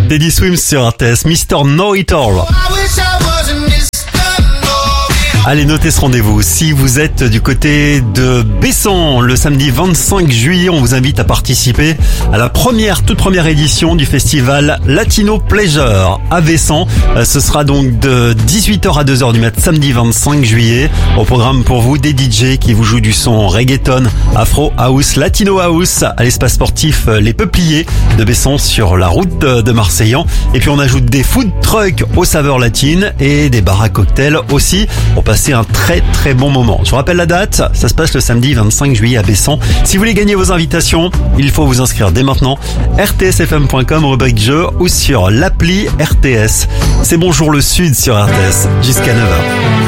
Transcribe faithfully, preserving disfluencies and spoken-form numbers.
Teddy Swims sur R T S, mister Know-It-All. Allez, notez ce rendez-vous. Si vous êtes du côté de Bessan, le samedi vingt-cinq juillet, on vous invite à participer à la première, toute première édition du festival Latino Pleasure à Bessan. Ce sera donc de dix-huit heures à deux heures du mat, samedi vingt-cinq juillet. Au programme pour vous, des D J qui vous jouent du son reggaeton, afro house, latino house à l'espace sportif Les Peupliers de Bessan sur la route de Marseillan. Et puis on ajoute des food trucks aux saveurs latines et des bars à cocktails aussi pour passer un très très bon moment. Je vous rappelle la date, ça se passe le samedi vingt-cinq juillet à Bessan. Si vous voulez gagner vos invitations, il faut vous inscrire dès maintenant. R T S F M point com, rubrique jeu ou sur l'appli R T S. C'est Bonjour le Sud sur R T S jusqu'à neuf heures.